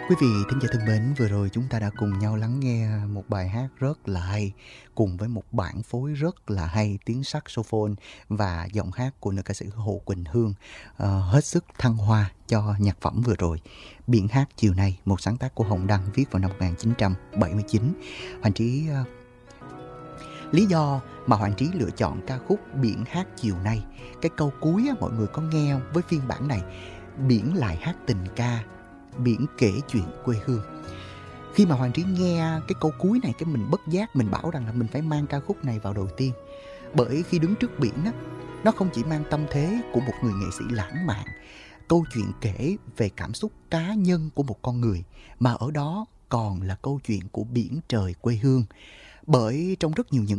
Quý vị thính giả thân mến, vừa rồi chúng ta đã cùng nhau lắng nghe một bài hát rất là hay, cùng với một bản phối rất là hay, tiếng saxophone và giọng hát của nữ ca sĩ Hồ Quỳnh Hương, hết sức thăng hoa cho nhạc phẩm vừa rồi. Biển hát chiều nay, một sáng tác của Hồng Đăng viết vào năm 1979. Hoàng Trí lý do mà Hoàng Trí lựa chọn ca khúc Biển hát chiều nay, cái câu cuối mọi người có nghe không? Với phiên bản này, biển lại hát tình ca, biển kể chuyện quê hương. Khi mà Hoàng Trí nghe cái câu cuối này, cái mình bất giác mình bảo rằng là mình phải mang ca khúc này vào đầu tiên. Bởi khi đứng trước biển á, nó không chỉ mang tâm thế của một người nghệ sĩ lãng mạn, câu chuyện kể về cảm xúc cá nhân của một con người, mà ở đó còn là câu chuyện của biển trời quê hương. Bởi trong rất nhiều những